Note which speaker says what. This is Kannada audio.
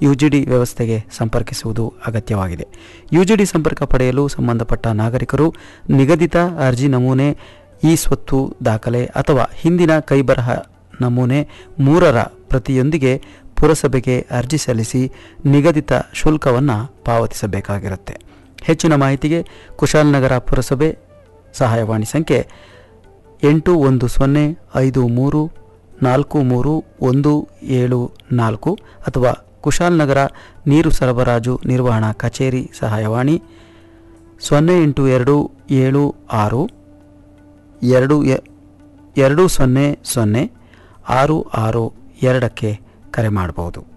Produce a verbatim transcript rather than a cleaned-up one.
Speaker 1: ಯು ಜಿ ಡಿ ವ್ಯವಸ್ಥೆಗೆ ಸಂಪರ್ಕಿಸುವುದು ಅಗತ್ಯವಾಗಿದೆ. ಯು ಜಿ ಡಿ ಸಂಪರ್ಕ ಪಡೆಯಲು ಸಂಬಂಧಪಟ್ಟ ನಾಗರಿಕರು ನಿಗದಿತ ಅರ್ಜಿ ನಮೂನೆ, ಇ ಸ್ವತ್ತು ದಾಖಲೆ ಅಥವಾ ಹಿಂದಿನ ಕೈಬರಹ ನಮೂನೆ ಮೂರರ ಪ್ರತಿಯೊಂದಿಗೆ ಪುರಸಭೆಗೆ ಅರ್ಜಿ ಸಲ್ಲಿಸಿ ನಿಗದಿತ ಶುಲ್ಕವನ್ನು ಪಾವತಿಸಬೇಕಾಗಿರುತ್ತೆ. ಹೆಚ್ಚಿನ ಮಾಹಿತಿಗೆ ಕುಶಾಲನಗರ ಪುರಸಭೆ ಸಹಾಯವಾಣಿ ಸಂಖ್ಯೆ ಎಂಟು ಒಂದು ಸೊನ್ನೆ ಐದು ಮೂರು ನಾಲ್ಕು ಮೂರು ಒಂದು ಏಳು ನಾಲ್ಕು ಅಥವಾ ಕುಶಾಲನಗರ ನೀರು ಸರಬರಾಜು ನಿರ್ವಹಣಾ ಕಚೇರಿ ಸಹಾಯವಾಣಿ ಸೊನ್ನೆ ಎಂಟು ಎರಡು ಏಳು ಆರು ಎರಡು ಎರಡು ಸೊನ್ನೆ ಸೊನ್ನೆ ಆರು ಆರು ಎರಡಕ್ಕೆ ಕರೆ ಮಾಡಬಹುದು.